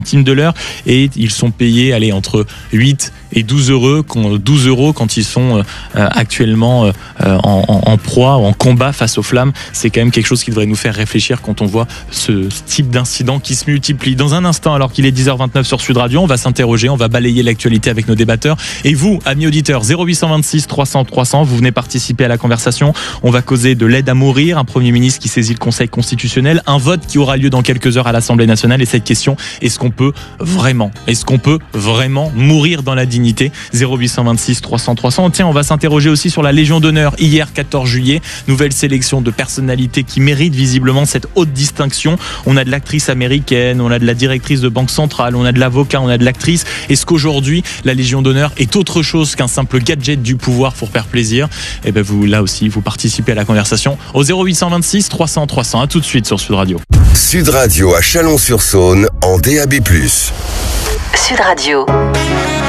centimes de l'heure et ils sont payés entre 8 et 12 euros quand ils sont actuellement en proie, en combat face aux flammes. C'est quand même quelque chose qui devrait nous faire réfléchir quand on voit ce type d'incident qui se multiplie. Dans un instant, alors qu'il est 10h29 sur Sud Radio, on va s'interroger, on va balayer l'actualité avec nos débatteurs. Et vous, amis auditeurs, 0826 300 300, vous venez participer à la conversation. On va causer de l'aide à mourir, un Premier ministre qui saisit le Conseil constitutionnel, un vote qui aura lieu dans quelques heures à l'Assemblée nationale. Et cette question, est-ce qu'on peut vraiment mourir dans la dignité? 0826 300 300. Tiens, on va s'interroger aussi sur la Légion d'honneur. Hier, 14 juillet, nouvelle sélection de personnalités qui méritent visiblement cette haute distinction. On a de l'actrice américaine, on a de la directrice de banque centrale, on a de l'avocat, on a de l'actrice. Est-ce qu'aujourd'hui, la Légion d'honneur est autre chose qu'un simple gadget du pouvoir pour faire plaisir? Et ben vous, là aussi, vous participez à la conversation au 0826 300 300. À tout de suite sur Sud Radio. Sud Radio à Chalon-sur-Saône en DAB+. Sud Radio.